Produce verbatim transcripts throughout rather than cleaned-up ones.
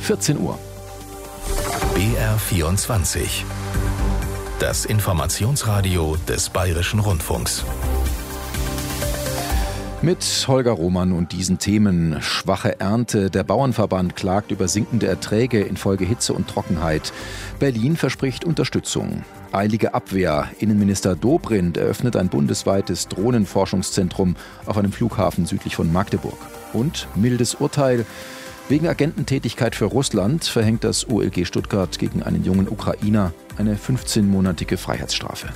vierzehn Uhr. B R vierundzwanzig. Das Informationsradio des Bayerischen Rundfunks. Mit Holger Roman und diesen Themen. Schwache Ernte. Der Bauernverband klagt über sinkende Erträge infolge Hitze und Trockenheit. Berlin verspricht Unterstützung. Eilige Abwehr. Innenminister Dobrindt eröffnet ein bundesweites Drohnenforschungszentrum auf einem Flughafen südlich von Magdeburg. Und mildes Urteil. Wegen Agententätigkeit für Russland verhängt das O L G Stuttgart gegen einen jungen Ukrainer eine fünfzehnmonatige Freiheitsstrafe.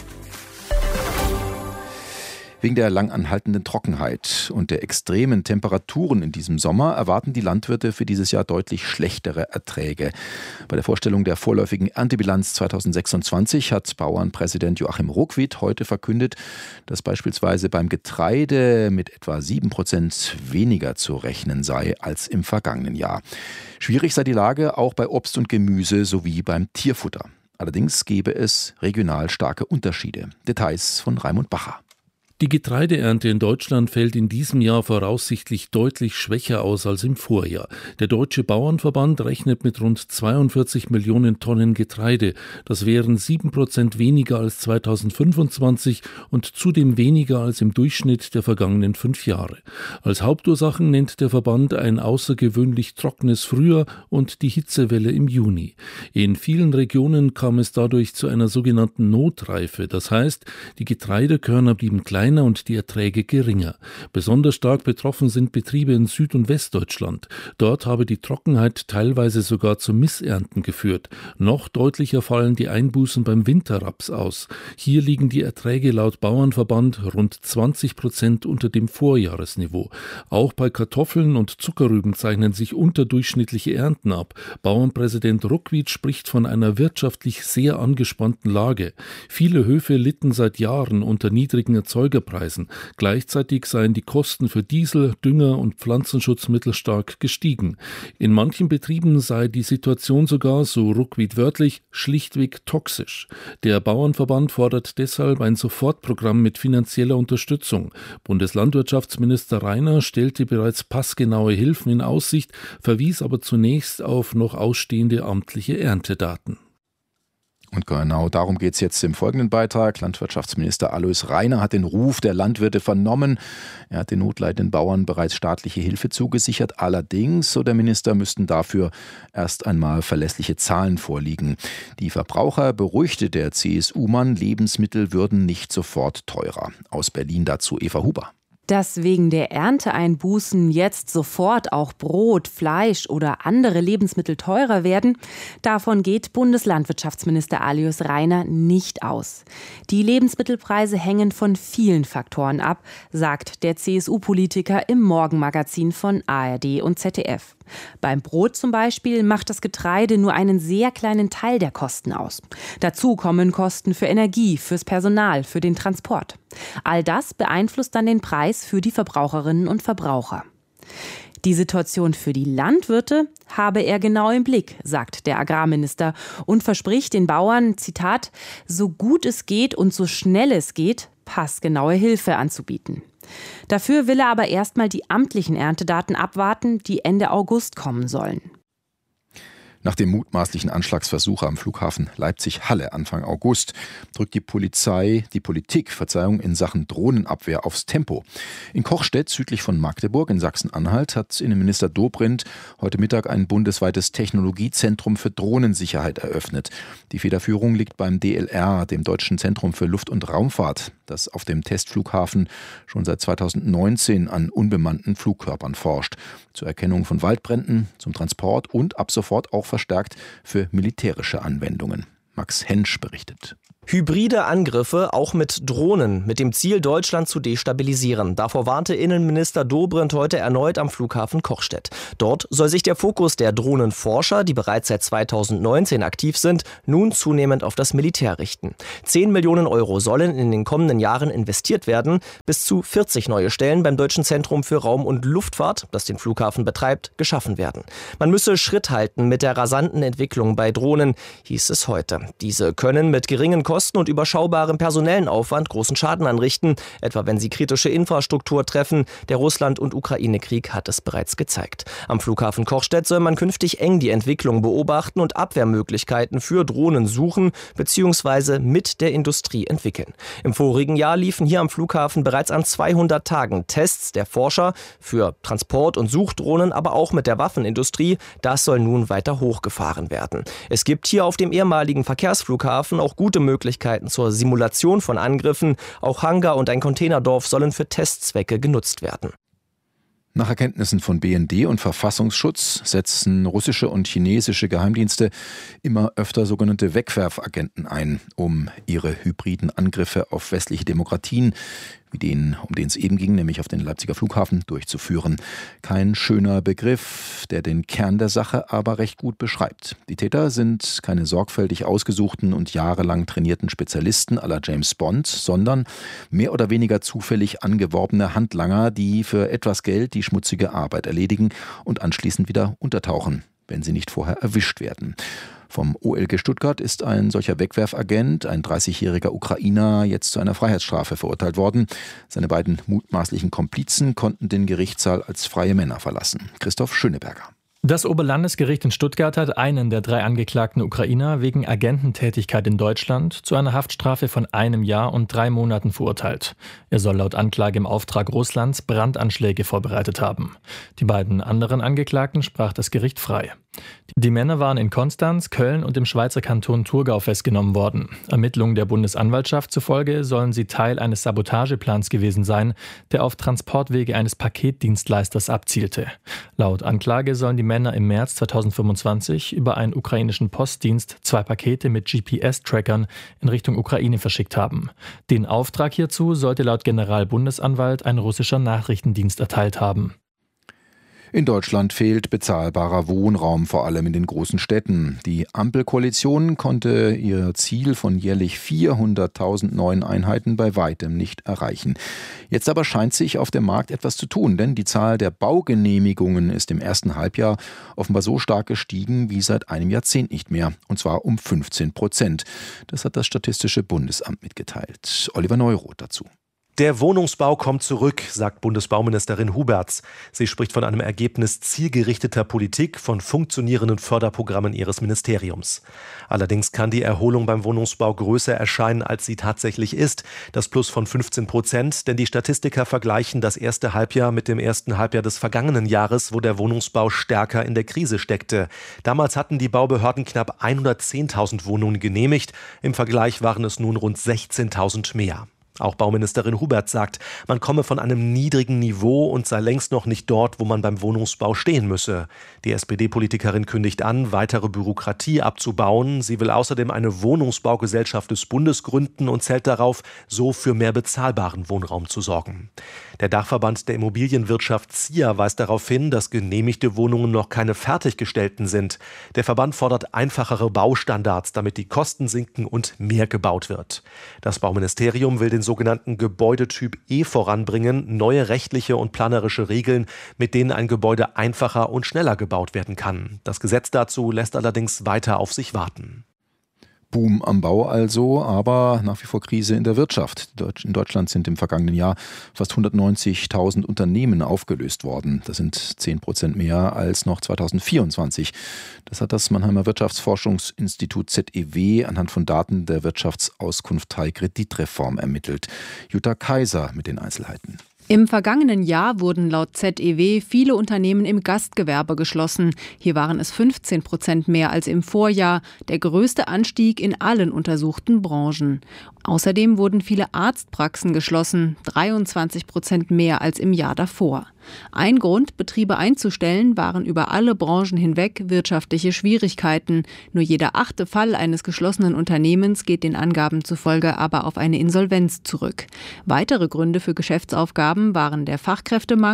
Wegen der lang anhaltenden Trockenheit und der extremen Temperaturen in diesem Sommer erwarten die Landwirte für dieses Jahr deutlich schlechtere Erträge. Bei der Vorstellung der vorläufigen Erntebilanz zweitausendsechsundzwanzig hat Bauernpräsident Joachim Ruckwied heute verkündet, dass beispielsweise beim Getreide mit etwa sieben Prozent weniger zu rechnen sei als im vergangenen Jahr. Schwierig sei die Lage auch bei Obst und Gemüse sowie beim Tierfutter. Allerdings gebe es regional starke Unterschiede. Details von Raimund Bacher. Die Getreideernte in Deutschland fällt in diesem Jahr voraussichtlich deutlich schwächer aus als im Vorjahr. Der Deutsche Bauernverband rechnet mit rund zweiundvierzig Millionen Tonnen Getreide. Das wären sieben Prozent weniger als zweitausendfünfundzwanzig und zudem weniger als im Durchschnitt der vergangenen fünf Jahre. Als Hauptursachen nennt der Verband ein außergewöhnlich trockenes Frühjahr und die Hitzewelle im Juni. In vielen Regionen kam es dadurch zu einer sogenannten Notreife. Das heißt, die Getreidekörner blieben klein und die Erträge geringer. Besonders stark betroffen sind Betriebe in Süd- und Westdeutschland. Dort habe die Trockenheit teilweise sogar zu Missernten geführt. Noch deutlicher fallen die Einbußen beim Winterraps aus. Hier liegen die Erträge laut Bauernverband rund zwanzig Prozent unter dem Vorjahresniveau. Auch bei Kartoffeln und Zuckerrüben zeichnen sich unterdurchschnittliche Ernten ab. Bauernpräsident Ruckwied spricht von einer wirtschaftlich sehr angespannten Lage. Viele Höfe litten seit Jahren unter niedrigen Erzeugerpreisen. Gleichzeitig seien die Kosten für Diesel, Dünger und Pflanzenschutzmittel stark gestiegen. In manchen Betrieben sei die Situation sogar, so Ruckwied wörtlich, schlichtweg toxisch. Der Bauernverband fordert deshalb ein Sofortprogramm mit finanzieller Unterstützung. Bundeslandwirtschaftsminister Rainer stellte bereits passgenaue Hilfen in Aussicht, verwies aber zunächst auf noch ausstehende amtliche Erntedaten. Und genau darum geht es jetzt im folgenden Beitrag. Landwirtschaftsminister Alois Rainer hat den Ruf der Landwirte vernommen. Er hat den notleidenden Bauern bereits staatliche Hilfe zugesichert. Allerdings, so der Minister, müssten dafür erst einmal verlässliche Zahlen vorliegen. Die Verbraucher beruhigte der C S U-Mann, Lebensmittel würden nicht sofort teurer. Aus Berlin dazu Eva Huber. Dass wegen der Ernteeinbußen jetzt sofort auch Brot, Fleisch oder andere Lebensmittel teurer werden, davon geht Bundeslandwirtschaftsminister Alois Rainer nicht aus. Die Lebensmittelpreise hängen von vielen Faktoren ab, sagt der C S U-Politiker im Morgenmagazin von A R D und Z D F. Beim Brot zum Beispiel macht das Getreide nur einen sehr kleinen Teil der Kosten aus. Dazu kommen Kosten für Energie, fürs Personal, für den Transport. All das beeinflusst dann den Preis für die Verbraucherinnen und Verbraucher. Die Situation für die Landwirte habe er genau im Blick, sagt der Agrarminister und verspricht den Bauern, Zitat, so gut es geht und so schnell es geht, passgenaue Hilfe anzubieten. Dafür will er aber erstmal die amtlichen Erntedaten abwarten, die Ende August kommen sollen. Nach dem mutmaßlichen Anschlagsversuch am Flughafen Leipzig-Halle Anfang August drückt die Polizei, die Politik, Verzeihung, in Sachen Drohnenabwehr aufs Tempo. In Kochstedt, südlich von Magdeburg in Sachsen-Anhalt, hat Innenminister Dobrindt heute Mittag ein bundesweites Technologiezentrum für Drohnensicherheit eröffnet. Die Federführung liegt beim D L R, dem Deutschen Zentrum für Luft- und Raumfahrt, das auf dem Testflughafen schon seit zweitausendneunzehn an unbemannten Flugkörpern forscht. Zur Erkennung von Waldbränden, zum Transport und ab sofort auch verstärkt für militärische Anwendungen. Max Hensch berichtet. Hybride Angriffe, auch mit Drohnen, mit dem Ziel, Deutschland zu destabilisieren. Davor warnte Innenminister Dobrindt heute erneut am Flughafen Kochstedt. Dort soll sich der Fokus der Drohnenforscher, die bereits seit zweitausendneunzehn aktiv sind, nun zunehmend auf das Militär richten. Zehn Millionen Euro sollen in den kommenden Jahren investiert werden. Bis zu vierzig neue Stellen beim Deutschen Zentrum für Raum- und Luftfahrt, das den Flughafen betreibt, geschaffen werden. Man müsse Schritt halten mit der rasanten Entwicklung bei Drohnen, hieß es heute. Diese können mit geringen Kosten Kosten und überschaubarem personellen Aufwand großen Schaden anrichten, etwa wenn sie kritische Infrastruktur treffen. Der Russland- und Ukraine-Krieg hat es bereits gezeigt. Am Flughafen Kochstedt soll man künftig eng die Entwicklung beobachten und Abwehrmöglichkeiten für Drohnen suchen bzw. mit der Industrie entwickeln. Im vorigen Jahr liefen hier am Flughafen bereits an zweihundert Tagen Tests der Forscher für Transport- und Suchdrohnen, aber auch mit der Waffenindustrie. Das soll nun weiter hochgefahren werden. Es gibt hier auf dem ehemaligen Verkehrsflughafen auch gute Möglichkeiten zur Simulation von Angriffen. Auch Hangar und ein Containerdorf sollen für Testzwecke genutzt werden. Nach Erkenntnissen von B N D und Verfassungsschutz setzen russische und chinesische Geheimdienste immer öfter sogenannte Wegwerfagenten ein, um ihre hybriden Angriffe auf westliche Demokratien, wie den, um den es eben ging, nämlich auf den Leipziger Flughafen, durchzuführen. Kein schöner Begriff, der den Kern der Sache aber recht gut beschreibt. Die Täter sind keine sorgfältig ausgesuchten und jahrelang trainierten Spezialisten à la James Bond, sondern mehr oder weniger zufällig angeworbene Handlanger, die für etwas Geld die schmutzige Arbeit erledigen und anschließend wieder untertauchen, wenn sie nicht vorher erwischt werden. Vom O L G Stuttgart ist ein solcher Wegwerfagent, ein dreißigjähriger Ukrainer, jetzt zu einer Freiheitsstrafe verurteilt worden. Seine beiden mutmaßlichen Komplizen konnten den Gerichtssaal als freie Männer verlassen. Christoph Schöneberger. Das Oberlandesgericht in Stuttgart hat einen der drei angeklagten Ukrainer wegen Agententätigkeit in Deutschland zu einer Haftstrafe von einem Jahr und drei Monaten verurteilt. Er soll laut Anklage im Auftrag Russlands Brandanschläge vorbereitet haben. Die beiden anderen Angeklagten sprach das Gericht frei. Die Männer waren in Konstanz, Köln und im Schweizer Kanton Thurgau festgenommen worden. Ermittlungen der Bundesanwaltschaft zufolge sollen sie Teil eines Sabotageplans gewesen sein, der auf Transportwege eines Paketdienstleisters abzielte. Laut Anklage sollen die Männer im März zweitausendfünfundzwanzig über einen ukrainischen Postdienst zwei Pakete mit G P S-Trackern in Richtung Ukraine verschickt haben. Den Auftrag hierzu sollte laut Generalbundesanwalt ein russischer Nachrichtendienst erteilt haben. In Deutschland fehlt bezahlbarer Wohnraum, vor allem in den großen Städten. Die Ampelkoalition konnte ihr Ziel von jährlich vierhunderttausend neuen Einheiten bei weitem nicht erreichen. Jetzt aber scheint sich auf dem Markt etwas zu tun, denn die Zahl der Baugenehmigungen ist im ersten Halbjahr offenbar so stark gestiegen wie seit einem Jahrzehnt nicht mehr, und zwar um fünfzehn Prozent. Das hat das Statistische Bundesamt mitgeteilt. Oliver Neuroth dazu. Der Wohnungsbau kommt zurück, sagt Bundesbauministerin Huberts. Sie spricht von einem Ergebnis zielgerichteter Politik, von funktionierenden Förderprogrammen ihres Ministeriums. Allerdings kann die Erholung beim Wohnungsbau größer erscheinen, als sie tatsächlich ist. Das Plus von fünfzehn Prozent, denn die Statistiker vergleichen das erste Halbjahr mit dem ersten Halbjahr des vergangenen Jahres, wo der Wohnungsbau stärker in der Krise steckte. Damals hatten die Baubehörden knapp hundertzehntausend Wohnungen genehmigt. Im Vergleich waren es nun rund sechzehntausend mehr. Auch Bauministerin Hubert sagt, man komme von einem niedrigen Niveau und sei längst noch nicht dort, wo man beim Wohnungsbau stehen müsse. Die S P D-Politikerin kündigt an, weitere Bürokratie abzubauen. Sie will außerdem eine Wohnungsbaugesellschaft des Bundes gründen und zählt darauf, so für mehr bezahlbaren Wohnraum zu sorgen. Der Dachverband der Immobilienwirtschaft Z I A weist darauf hin, dass genehmigte Wohnungen noch keine fertiggestellten sind. Der Verband fordert einfachere Baustandards, damit die Kosten sinken und mehr gebaut wird. Das Bauministerium will den sogenannten Gebäudetyp E voranbringen, neue rechtliche und planerische Regeln, mit denen ein Gebäude einfacher und schneller gebaut werden kann. Das Gesetz dazu lässt allerdings weiter auf sich warten. Boom am Bau also, aber nach wie vor Krise in der Wirtschaft. In Deutschland sind im vergangenen Jahr fast hundertneunzigtausend Unternehmen aufgelöst worden. Das sind zehn Prozent mehr als noch zweitausendvierundzwanzig. Das hat das Mannheimer Wirtschaftsforschungsinstitut Z E W anhand von Daten der Wirtschaftsauskunft Teil Kreditreform ermittelt. Jutta Kaiser mit den Einzelheiten. Im vergangenen Jahr wurden laut Z E W viele Unternehmen im Gastgewerbe geschlossen. Hier waren es fünfzehn Prozent mehr als im Vorjahr, der größte Anstieg in allen untersuchten Branchen. Außerdem wurden viele Arztpraxen geschlossen, dreiundzwanzig Prozent mehr als im Jahr davor. Ein Grund, Betriebe einzustellen, waren über alle Branchen hinweg wirtschaftliche Schwierigkeiten. Nur jeder achte Fall eines geschlossenen Unternehmens geht den Angaben zufolge aber auf eine Insolvenz zurück. Weitere Gründe für Geschäftsaufgaben waren der Fachkräftemangel,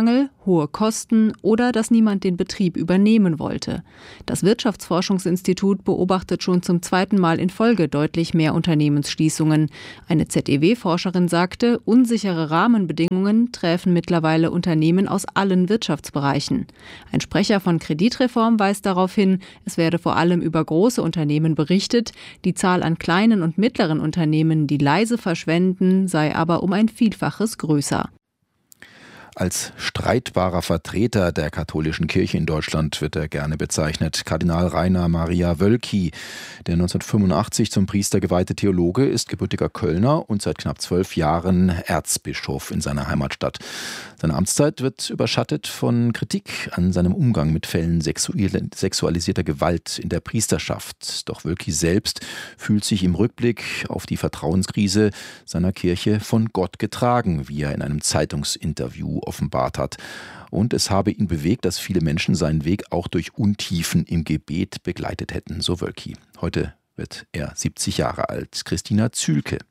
hohe Kosten oder dass niemand den Betrieb übernehmen wollte. Das Wirtschaftsforschungsinstitut beobachtet schon zum zweiten Mal in Folge deutlich mehr Unternehmensschließungen. Eine Z E W-Forscherin sagte, unsichere Rahmenbedingungen träfen mittlerweile Unternehmen aus allen Wirtschaftsbereichen. Ein Sprecher von Kreditreform weist darauf hin, es werde vor allem über große Unternehmen berichtet. Die Zahl an kleinen und mittleren Unternehmen, die leise verschwenden, sei aber um ein Vielfaches größer. Als streitbarer Vertreter der katholischen Kirche in Deutschland wird er gerne bezeichnet. Kardinal Rainer Maria Wölki, der neunzehnhundertfünfundachtzig zum Priester geweihte Theologe, ist gebürtiger Kölner und seit knapp zwölf Jahren Erzbischof in seiner Heimatstadt. Seine Amtszeit wird überschattet von Kritik an seinem Umgang mit Fällen sexualisierter Gewalt in der Priesterschaft. Doch Wölki selbst fühlt sich im Rückblick auf die Vertrauenskrise seiner Kirche von Gott getragen, wie er in einem Zeitungsinterview offenbart hat. Und es habe ihn bewegt, dass viele Menschen seinen Weg auch durch Untiefen im Gebet begleitet hätten, so Wölki. Heute wird er siebzig Jahre alt. Christina Zühlke.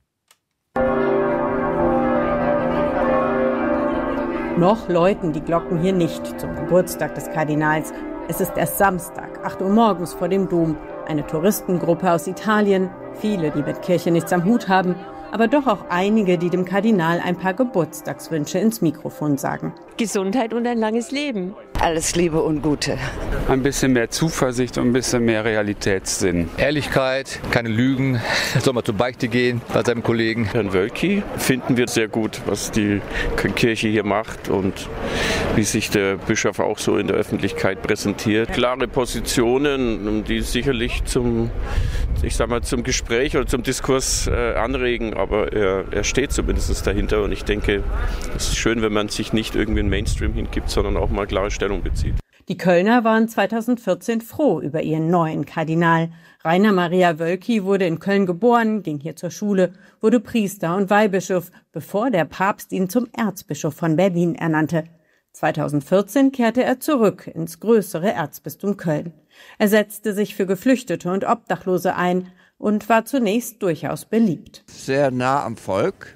Noch läuten die Glocken hier nicht zum Geburtstag des Kardinals. Es ist erst Samstag, acht Uhr morgens vor dem Dom. Eine Touristengruppe aus Italien, viele, die mit Kirche nichts am Hut haben, aber doch auch einige, die dem Kardinal ein paar Geburtstagswünsche ins Mikrofon sagen. Gesundheit und ein langes Leben. Alles Liebe und Gute. Ein bisschen mehr Zuversicht und ein bisschen mehr Realitätssinn. Ehrlichkeit, keine Lügen. Soll mal zur Beichte gehen bei seinem Kollegen. Herrn Wölki finden wir sehr gut, was die Kirche hier macht und wie sich der Bischof auch so in der Öffentlichkeit präsentiert. Klare Positionen, die sicherlich zum, ich sag mal, zum Gespräch oder zum Diskurs äh, anregen, aber er, er steht zumindest dahinter und ich denke, es ist schön, wenn man sich nicht irgendwie in Mainstream hingibt, sondern auch mal klare Stellung bezieht. Die Kölner waren zweitausendvierzehn froh über ihren neuen Kardinal. Rainer Maria Wölki wurde in Köln geboren, ging hier zur Schule, wurde Priester und Weihbischof, bevor der Papst ihn zum Erzbischof von Berlin ernannte. zweitausendvierzehn kehrte er zurück ins größere Erzbistum Köln. Er setzte sich für Geflüchtete und Obdachlose ein und war zunächst durchaus beliebt. Sehr nah am Volk.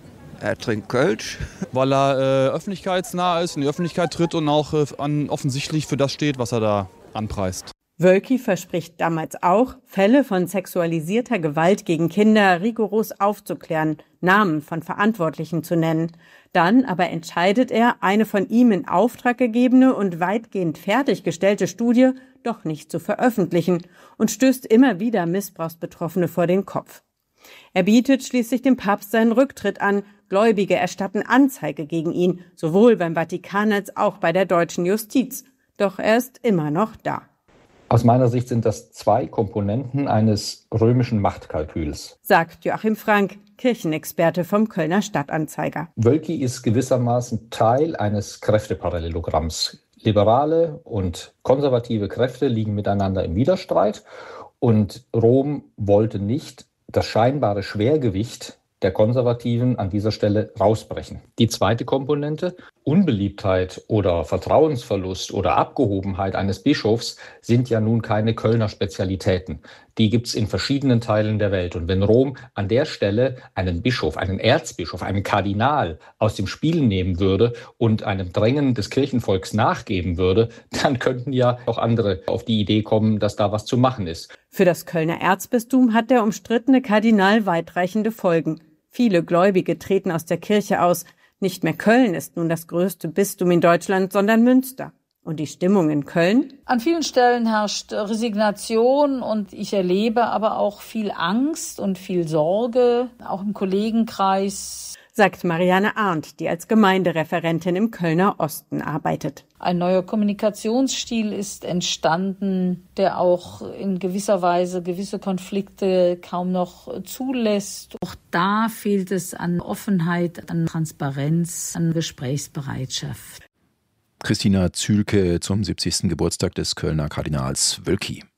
Er trinkt Kölsch. Weil er äh, öffentlichkeitsnah ist, in die Öffentlichkeit tritt und auch äh, an, offensichtlich für das steht, was er da anpreist. Wölki verspricht damals auch, Fälle von sexualisierter Gewalt gegen Kinder rigoros aufzuklären, Namen von Verantwortlichen zu nennen. Dann aber entscheidet er, eine von ihm in Auftrag gegebene und weitgehend fertiggestellte Studie doch nicht zu veröffentlichen und stößt immer wieder Missbrauchsbetroffene vor den Kopf. Er bietet schließlich dem Papst seinen Rücktritt an. Gläubige erstatten Anzeige gegen ihn, sowohl beim Vatikan als auch bei der deutschen Justiz. Doch er ist immer noch da. Aus meiner Sicht sind das zwei Komponenten eines römischen Machtkalküls, sagt Joachim Frank, Kirchenexperte vom Kölner Stadtanzeiger. Wölki ist gewissermaßen Teil eines Kräfteparallelogramms. Liberale und konservative Kräfte liegen miteinander im Widerstreit und Rom wollte nicht das scheinbare Schwergewicht der Konservativen an dieser Stelle rausbrechen. Die zweite Komponente, Unbeliebtheit oder Vertrauensverlust oder Abgehobenheit eines Bischofs sind ja nun keine Kölner Spezialitäten. Die gibt es in verschiedenen Teilen der Welt. Und wenn Rom an der Stelle einen Bischof, einen Erzbischof, einen Kardinal aus dem Spiel nehmen würde und einem Drängen des Kirchenvolks nachgeben würde, dann könnten ja auch andere auf die Idee kommen, dass da was zu machen ist. Für das Kölner Erzbistum hat der umstrittene Kardinal weitreichende Folgen. Viele Gläubige treten aus der Kirche aus. Nicht mehr Köln ist nun das größte Bistum in Deutschland, sondern Münster. Und die Stimmung in Köln? An vielen Stellen herrscht Resignation und ich erlebe aber auch viel Angst und viel Sorge, auch im Kollegenkreis. Sagt Marianne Arndt, die als Gemeindereferentin im Kölner Osten arbeitet. Ein neuer Kommunikationsstil ist entstanden, der auch in gewisser Weise gewisse Konflikte kaum noch zulässt. Auch da fehlt es an Offenheit, an Transparenz, an Gesprächsbereitschaft. Christina Zühlke zum siebzigsten Geburtstag des Kölner Kardinals Wölki.